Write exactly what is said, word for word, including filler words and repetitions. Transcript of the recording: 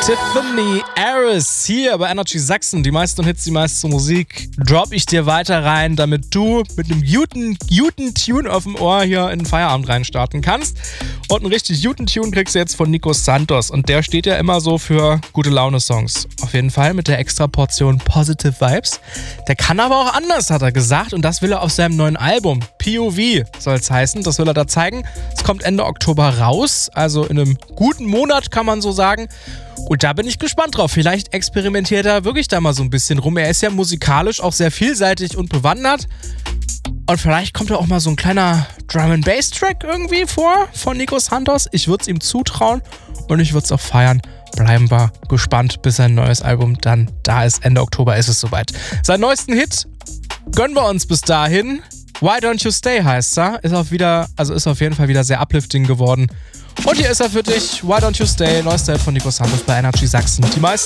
Tiffany Harris hier bei Energy Sachsen. Die meisten Hits, die meiste Musik drop ich dir weiter rein, damit du mit einem guten, guten Tune auf dem Ohr hier in den Feierabend reinstarten kannst. Und einen richtig guten Tune kriegst du jetzt von Nico Santos. Und der steht ja immer so für gute Laune-Songs. Auf jeden Fall mit der extra Portion Positive Vibes. Der kann aber auch anders, hat er gesagt. Und das will er auf seinem neuen Album. P O V soll es heißen. Das will er da zeigen. Es kommt Ende Oktober raus. Also in einem guten Monat, kann man so sagen. Und da bin ich gespannt drauf. Vielleicht experimentiert er wirklich da mal so ein bisschen rum. Er ist ja musikalisch auch sehr vielseitig und bewandert. Und vielleicht kommt da auch mal so ein kleiner Drum-and-Bass-Track irgendwie vor von Nico Santos. Ich würde es ihm zutrauen und ich würde es auch feiern. Bleiben wir gespannt, bis sein neues Album dann da ist. Ende Oktober ist es soweit. Seinen neuesten Hit gönnen wir uns bis dahin. Why Don't You Stay heißt er. Ist auf wieder, also ist auf jeden Fall wieder sehr uplifting geworden. Und hier ist er für dich. Why Don't You Stay? Neuester Hit von Nico Santos bei Energy Sachsen. Die meisten